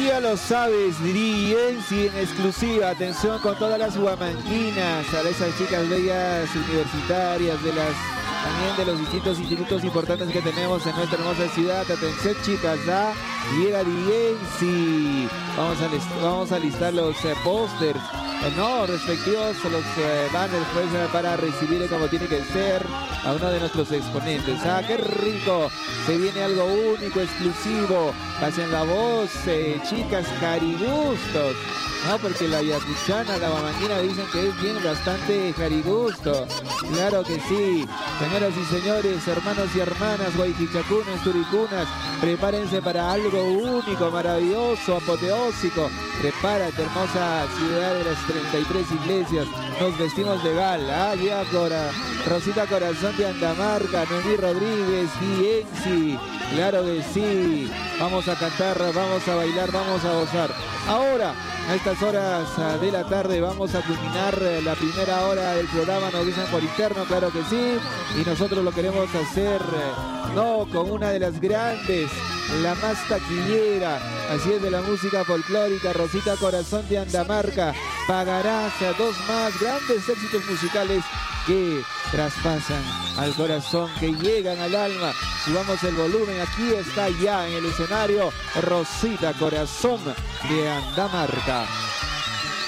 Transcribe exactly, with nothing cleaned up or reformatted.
ya lo sabes, Dirigensi en exclusiva. Atención con todas las huamanquinas, a esas chicas bellas universitarias de las también de los distintos institutos importantes que tenemos en nuestra hermosa ciudad. Atención, chicas, ¿ah? Llega Dirigensi. Vamos a, list vamos a listar los eh, pósters, eh, no, respectivos los eh, banners pues, eh, para recibir como tiene que ser a uno de nuestros exponentes. ¡Ah, qué rico! Se viene algo único, exclusivo. Pasen la voz, eh, chicas, carigustos. No, porque la yacuchana, la huamanquina dicen que es bien bastante jarigusto. Claro que sí. Señoras y señores, hermanos y hermanas, guayquichacunas, turicunas, prepárense para algo único, maravilloso, apoteósico. Prepárate, hermosa ciudad de las treinta y tres iglesias. Nos vestimos de gala. Ah, llega Cora, Rosita Corazón de Andamarca, Noemí Rodríguez, Dirigensi. Claro que sí. Vamos a cantar, vamos a bailar, vamos a gozar. Ahora, a estas horas de la tarde vamos a culminar la primera hora del programa, nos dicen por interno, claro que sí, y nosotros lo queremos hacer, no, con una de las grandes, la más taquillera, así es, de la música folclórica, Rosita Corazón de Andamarca. Pagarás a dos más grandes éxitos musicales que traspasan al corazón, que llegan al alma. Subamos el volumen, aquí está ya en el escenario Rosita Corazón de Andamarca.